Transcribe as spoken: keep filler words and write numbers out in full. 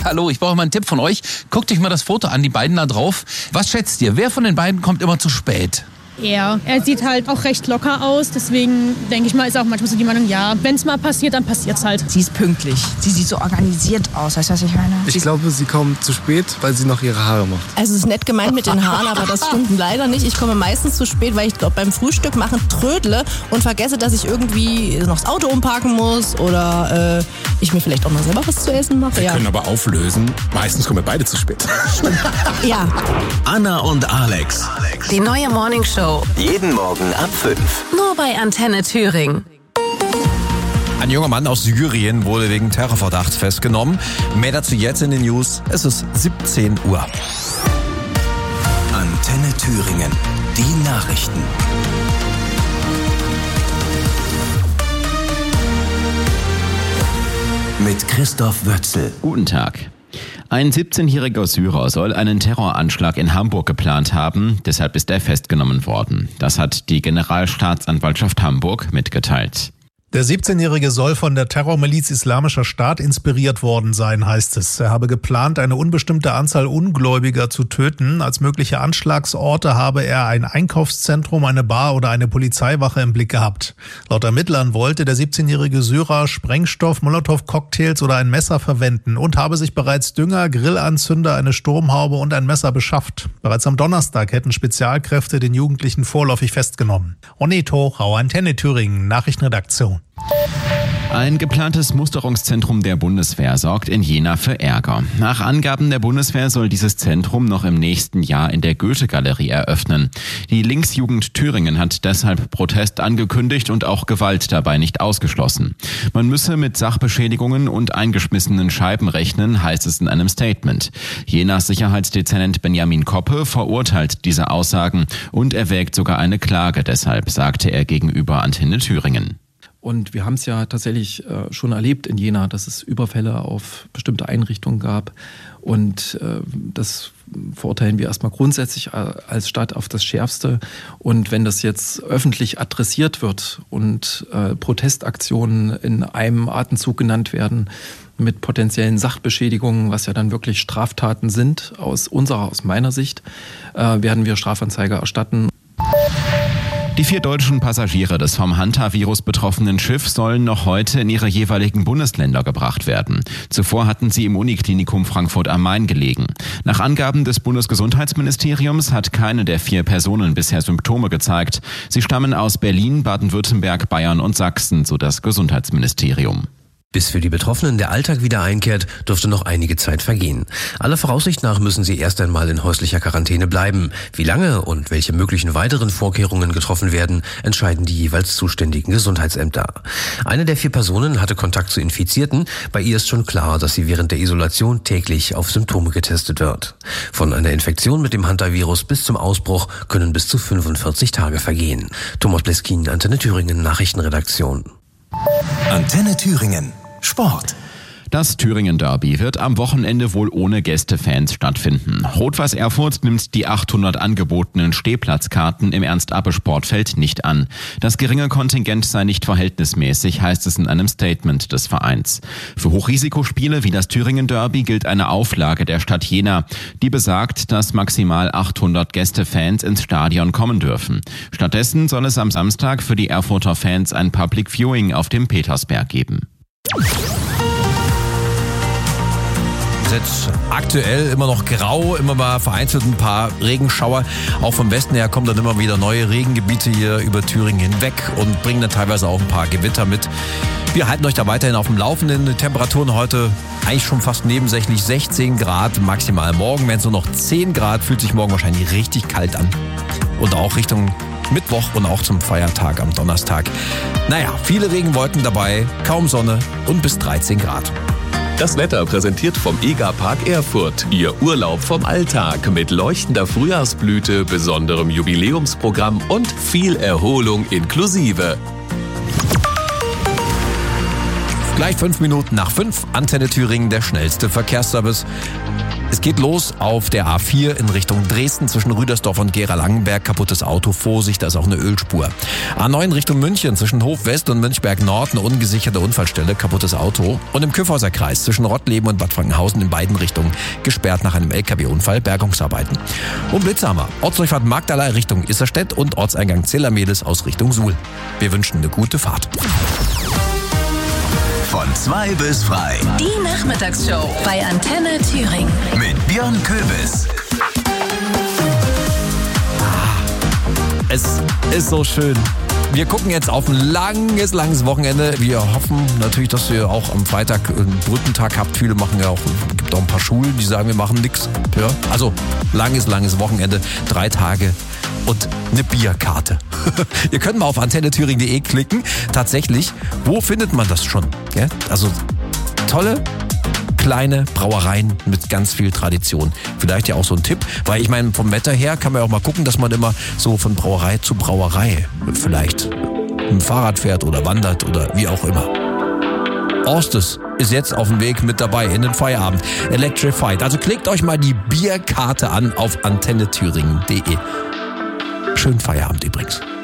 Hallo, ich brauche mal einen Tipp von euch. Guckt euch mal das Foto an, die beiden da drauf. Was schätzt ihr? Wer von den beiden kommt immer zu spät? Er. Er sieht halt auch recht locker aus, deswegen denke ich mal, ist auch manchmal so die Meinung, ja, wenn es mal passiert, dann passiert es halt. Sie ist pünktlich. Sie sieht so organisiert aus, weißt du, was ich meine? Ich glaube, sie kommt zu spät, weil sie noch ihre Haare macht. Also es ist nett gemeint mit den Haaren, aber das stimmt leider nicht. Ich komme meistens zu spät, weil ich glaube, beim Frühstück machen trödle und vergesse, dass ich irgendwie noch das Auto umparken muss oder äh, ich mir vielleicht auch mal selber was zu essen mache. Wir ja. können aber auflösen, meistens kommen wir beide zu spät. Ja. Anna und Alex. Die neue Morning Show. Jeden Morgen ab fünf. Nur bei Antenne Thüringen. Ein junger Mann aus Syrien wurde wegen Terrorverdacht festgenommen. Mehr dazu jetzt in den News. Es ist siebzehn Uhr. Antenne Thüringen. Die Nachrichten. Mit Christoph Wötzel. Guten Tag. Ein siebzehnjähriger Syrer soll einen Terroranschlag in Hamburg geplant haben, deshalb ist er festgenommen worden. Das hat die Generalstaatsanwaltschaft Hamburg mitgeteilt. Der siebzehnjährige soll von der Terrormiliz Islamischer Staat inspiriert worden sein, heißt es. Er habe geplant, eine unbestimmte Anzahl Ungläubiger zu töten. Als mögliche Anschlagsorte habe er ein Einkaufszentrum, eine Bar oder eine Polizeiwache im Blick gehabt. Laut Ermittlern wollte der siebzehnjährige Syrer Sprengstoff, Molotow-Cocktails oder ein Messer verwenden und habe sich bereits Dünger, Grillanzünder, eine Sturmhaube und ein Messer beschafft. Bereits am Donnerstag hätten Spezialkräfte den Jugendlichen vorläufig festgenommen. Ronny Tochau, Antenne Thüringen, Nachrichtenredaktion. Ein geplantes Musterungszentrum der Bundeswehr sorgt in Jena für Ärger. Nach Angaben der Bundeswehr soll dieses Zentrum noch im nächsten Jahr in der Goethe-Galerie eröffnen. Die Linksjugend Thüringen hat deshalb Protest angekündigt und auch Gewalt dabei nicht ausgeschlossen. Man müsse mit Sachbeschädigungen und eingeschmissenen Scheiben rechnen, heißt es in einem Statement. Jenas Sicherheitsdezernent Benjamin Koppe verurteilt diese Aussagen und erwägt sogar eine Klage deshalb, sagte er gegenüber Antenne Thüringen. Und wir haben es ja tatsächlich äh, schon erlebt in Jena, dass es Überfälle auf bestimmte Einrichtungen gab. Und äh, das verurteilen wir erstmal grundsätzlich als Stadt auf das Schärfste. Und wenn das jetzt öffentlich adressiert wird und äh, Protestaktionen in einem Atemzug genannt werden mit potenziellen Sachbeschädigungen, was ja dann wirklich Straftaten sind, aus unserer, aus meiner Sicht, äh, werden wir Strafanzeige erstatten. Die vier deutschen Passagiere des vom Hanta-Virus betroffenen Schiffs sollen noch heute in ihre jeweiligen Bundesländer gebracht werden. Zuvor hatten sie im Uniklinikum Frankfurt am Main gelegen. Nach Angaben des Bundesgesundheitsministeriums hat keine der vier Personen bisher Symptome gezeigt. Sie stammen aus Berlin, Baden-Württemberg, Bayern und Sachsen, so das Gesundheitsministerium. Bis für die Betroffenen der Alltag wieder einkehrt, dürfte noch einige Zeit vergehen. Aller Voraussicht nach müssen sie erst einmal in häuslicher Quarantäne bleiben. Wie lange und welche möglichen weiteren Vorkehrungen getroffen werden, entscheiden die jeweils zuständigen Gesundheitsämter. Eine der vier Personen hatte Kontakt zu Infizierten. Bei ihr ist schon klar, dass sie während der Isolation täglich auf Symptome getestet wird. Von einer Infektion mit dem Hanta-Virus bis zum Ausbruch können bis zu fünfundvierzig Tage vergehen. Thomas Bleskin, Antenne Thüringen, Nachrichtenredaktion. Antenne Thüringen. Sport. Das Thüringen-Derby wird am Wochenende wohl ohne Gästefans stattfinden. Rot-Weiß Erfurt nimmt die achthundert angebotenen Stehplatzkarten im Ernst-Abbe-Sportfeld nicht an. Das geringe Kontingent sei nicht verhältnismäßig, heißt es in einem Statement des Vereins. Für Hochrisikospiele wie das Thüringen-Derby gilt eine Auflage der Stadt Jena, die besagt, dass maximal achthundert Gästefans ins Stadion kommen dürfen. Stattdessen soll es am Samstag für die Erfurter Fans ein Public Viewing auf dem Petersberg geben. Jetzt aktuell immer noch grau, immer mal vereinzelt ein paar Regenschauer. Auch vom Westen her kommen dann immer wieder neue Regengebiete hier über Thüringen hinweg und bringen dann teilweise auch ein paar Gewitter mit. Wir halten euch da weiterhin auf dem Laufenden. Die Temperaturen heute eigentlich schon fast nebensächlich sechzehn Grad maximal. Morgen werden es nur noch zehn Grad, fühlt sich morgen wahrscheinlich richtig kalt an. Und auch Richtung Mittwoch und auch zum Feiertag am Donnerstag. Naja, viele Regenwolken dabei, kaum Sonne und bis dreizehn Grad. Das Wetter präsentiert vom EGA-Park Erfurt. Ihr Urlaub vom Alltag mit leuchtender Frühjahrsblüte, besonderem Jubiläumsprogramm und viel Erholung inklusive. Gleich fünf Minuten nach fünf. Antenne Thüringen, der schnellste Verkehrsservice. Es geht los auf der A vier in Richtung Dresden zwischen Rüdersdorf und Gera-Langenberg. Kaputtes Auto, Vorsicht, da ist auch eine Ölspur. A neun Richtung München zwischen Hof West und Münchberg Nord eine ungesicherte Unfallstelle, kaputtes Auto. Und im Kyffhäuser Kreis zwischen Rottleben und Bad Frankenhausen in beiden Richtungen gesperrt nach einem L K W-Unfall, Bergungsarbeiten. Und Blitzhammer, Ortsdurchfahrt Magdalay Richtung Isserstedt und Ortseingang Zellamedes aus Richtung Suhl. Wir wünschen eine gute Fahrt. Von zwei bis frei. Die Nachmittagsshow bei Antenne Thüringen. Mit Björn Köbis. Es ist so schön. Wir gucken jetzt auf ein langes, langes Wochenende. Wir hoffen natürlich, dass ihr auch am Freitag einen Brückentag habt. Viele machen ja auch, es gibt auch ein paar Schulen, die sagen, wir machen nichts. Ja? Also langes, langes Wochenende, drei Tage und eine Bierkarte. Ihr könnt mal auf antenne thüringen punkt de klicken. Tatsächlich, wo findet man das schon? Ja? Also tolle kleine Brauereien mit ganz viel Tradition. Vielleicht ja auch so ein Tipp, weil ich meine, vom Wetter her kann man ja auch mal gucken, dass man immer so von Brauerei zu Brauerei vielleicht mit dem Fahrrad fährt oder wandert oder wie auch immer. Orstes ist jetzt auf dem Weg mit dabei in den Feierabend. Electrified. Also klickt euch mal die Bierkarte an auf antenne thüringen punkt de. Schönen Feierabend übrigens.